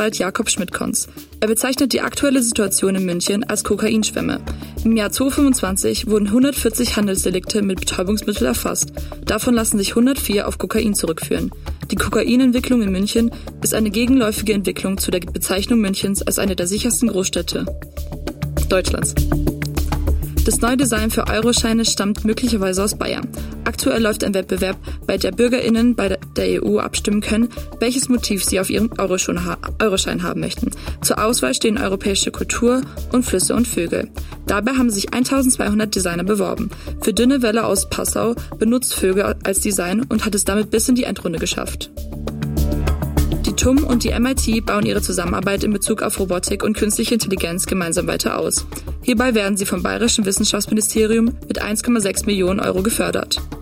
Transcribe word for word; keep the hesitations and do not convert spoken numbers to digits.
Rechtsanwalt Jakob Schmidt-Konz. Er bezeichnet die aktuelle Situation in München als Kokainschwemme. Im Jahr zweitausendfünfundzwanzig wurden hundertvierzig Handelsdelikte mit Betäubungsmitteln erfasst. Davon lassen sich hundertvier auf Kokain zurückführen. Die Kokainentwicklung in München ist eine gegenläufige Entwicklung zu der Bezeichnung Münchens als eine der sichersten Großstädte Deutschlands. Das neue Design für Euroscheine stammt möglicherweise aus Bayern. Aktuell läuft ein Wettbewerb, bei der BürgerInnen bei der E U abstimmen können, welches Motiv sie auf ihrem Euroschein haben möchten. Zur Auswahl stehen europäische Kultur und Flüsse und Vögel. Dabei haben sich eintausendzweihundert Designer beworben. Für Dünne Welle aus Passau benutzt Vögel als Design und hat es damit bis in die Endrunde geschafft. Die T U M und die M I T bauen ihre Zusammenarbeit in Bezug auf Robotik und künstliche Intelligenz gemeinsam weiter aus. Hierbei werden sie vom Bayerischen Wissenschaftsministerium mit eins Komma sechs Millionen Euro gefördert.